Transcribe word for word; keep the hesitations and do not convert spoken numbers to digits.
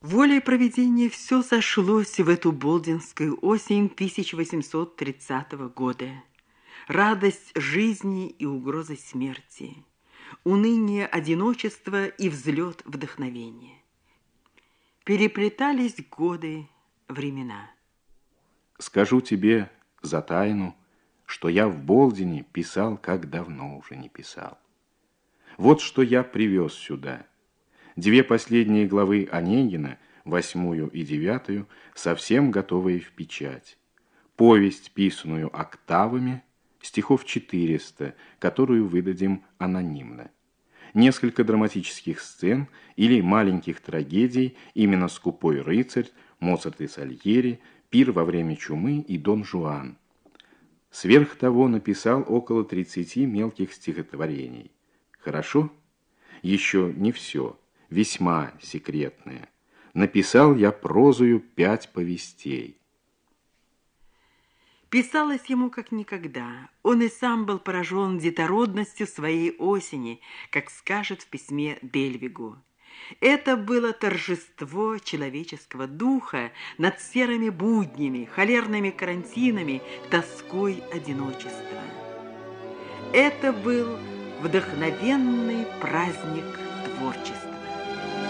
Волей провидения все сошлось в эту болдинскую осень тысяча восемьсот тридцатого года. Радость жизни и угроза смерти, уныние одиночества и взлет вдохновения. Переплетались годы, времена. Скажу тебе за тайну, что я в Болдине писал, как давно уже не писал. Вот что я привез сюда. Две последние главы Онегина, восьмую и девятую, совсем готовые в печать. Повесть, писанную октавами, стихов четыреста, которую выдадим анонимно. Несколько драматических сцен или маленьких трагедий, именно «Скупой рыцарь», «Моцарт и Сальери», «Пир во время чумы» и «Дон Жуан». Сверх того написал около тридцати мелких стихотворений. Хорошо? Еще не все. Весьма секретное. Написал я прозою пять повестей. Писалось ему как никогда. Он и сам был поражен детородностью своей осени, как скажет в письме Дельвигу. Это было торжество человеческого духа над серыми буднями, холерными карантинами, тоской одиночества. Это был вдохновенный праздник творчества.